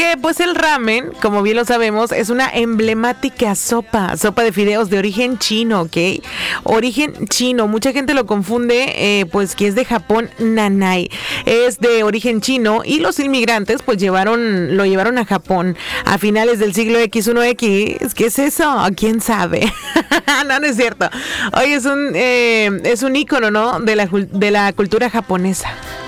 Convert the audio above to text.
pues el ramen, como bien lo sabemos, es una emblemática sopa de fideos de origen chino, ¿ok? Origen chino, mucha gente lo confunde, pues que es de Japón, nanay. Es de origen chino y los inmigrantes pues lo llevaron a Japón a finales del siglo X1X. ¿Qué es eso? ¿Quién sabe? No, no es cierto. Hoy es un ícono, ¿no? De la cultura japonesa.